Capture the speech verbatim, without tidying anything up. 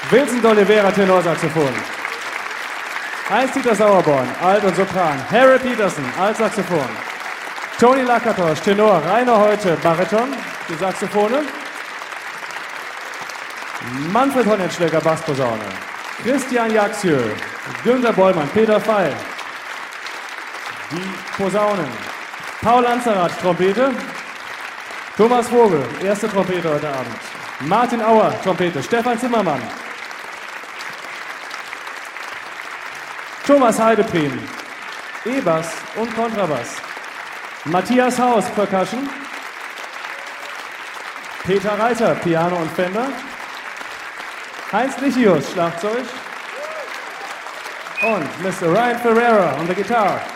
Vincent Oliveira, Tenorsaxophon. Heinz-Dieter Sauerborn, Alt und Sopran. Harry Peterson, Altsaxophon. Toni Lakatosch, Tenor. Rainer Heute, Bariton, die Saxophone. Manfred Honenschläger, Bassposaune. Christian Jaxieux, Günter Bollmann, Peter Feil. Die Posaunen. Paul Lanzerath, Trompete. Thomas Vogel, erste Trompete heute Abend. Martin Auer, Trompete. Stefan Zimmermann. Thomas Heideprin, E-Bass und Kontrabass. Matthias Haus, Percussion. Peter Reiter, Piano und Fender. Heinz Lichius, Schlagzeug. Und Mister Ryan Ferreira on the guitar.